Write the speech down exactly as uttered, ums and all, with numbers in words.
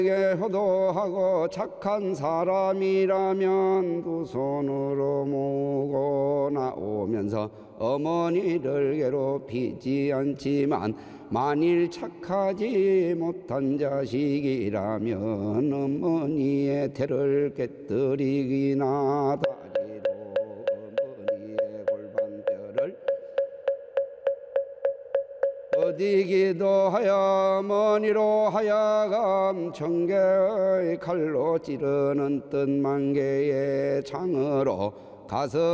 게 효도하고 착한 사람이라면 두 손으로 모으고 나오면서 어머니를 괴롭히지 않지만 만일 착하지 못한 자식이라면 어머니의 태를 깨뜨리기나 다리로 어머니의 골반뼈를 어디기도 하여 어머니로 하여금 청개의 칼로 찌르는 뜻만 개의 창으로 가서